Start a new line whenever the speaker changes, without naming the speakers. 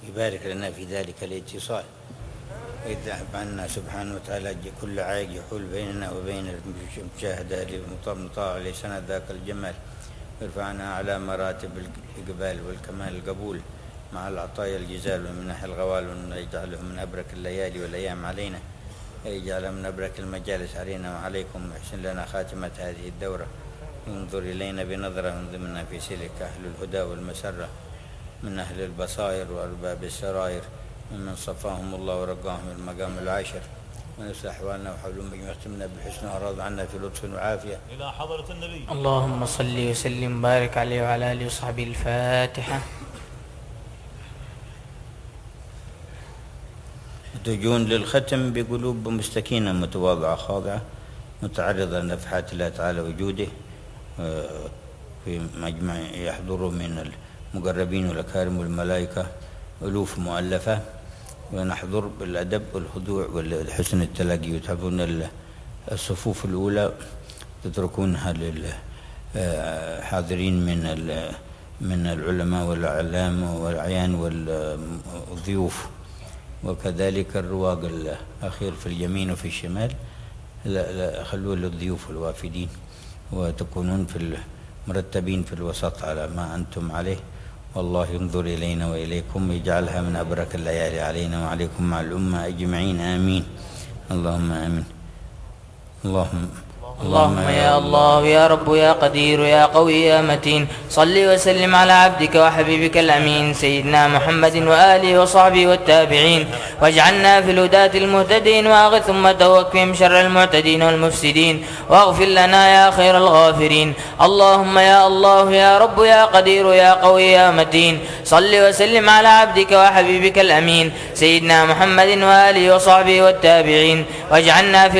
يبارك لنا في ذلك الاتصال، ويذهب عنا سبحانه وتعالى كل عائق يحول بيننا وبين المشاهدة لمطاع لسنة ذاك الجمال، ويرفعنا على مراتب الإقبال والكمال القبول مع العطايا الجزال ومنح الغوال، ويجعله من أبرك الليالي والأيام علينا، ويجعل من أبرك المجالس علينا وعليكم، ويحسن لنا خاتمة هذه الدورة، وانظر إلينا بنظرة وانضمنا في سلك أهل الهدى والمسرة من أهل البصائر وأرباب السرائر، ممن صفاهم الله ورقاهم المقام العاشر، ونصلح أحوالنا وحولهم يختمنا بالحسن وأراض عنا في لطف وعافية
إلى حضرة النبي.
اللهم صل وسلم وبارك عليه وعلى آله وصحبه. الفاتحة.
تجون للختم بقلوب مستكينة متواضعة خاضعة متعرضة لنفحات الله تعالى وجوده، في مجمع يحضر من المقربين والأكارم والملائكة ألوف مؤلفة، ونحضر بالأدب والخضوع والحسن التلاقي، وتحضرون الصفوف الأولى تتركونها للحاضرين من العلماء والأعلام والأعيان والضيوف، وكذلك الرواق الأخير في اليمين وفي الشمال لا خلوه للضيوف والوافدين، وتكونون مرتبين في الوسط على ما أنتم عليه. والله ينظر إلينا وإليكم ويجعلها من أبرك الليالي علينا وعليكم مع الأمة أجمعين، آمين. اللهم آمين.
اللهم يا الله يا رب يا قدير يا قوي يا متين، صل وسلم على عبدك وحبيبك الأمين سيدنا محمد وآله وصحبه والتابعين، واجعلنا في الهداة المهتدين، وأغث أمته واكفهم شر المعتدين والمفسدين، واغفر لنا يا خير الغافرين. اللهم يا الله يا رب يا قدير يا قوي يا متين، صل وسلم على عبدك وحبيبك الأمين سيدنا محمد وآله وصحبه والتابعين، واجعلنا في